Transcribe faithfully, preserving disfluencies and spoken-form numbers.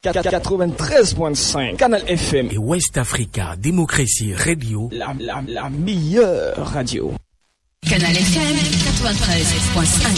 quatre-vingt-treize point cinq Canal F M et West Africa Démocratie Radio, la, la, la meilleure radio. Canal F M quatre-vingt-treize point cinq.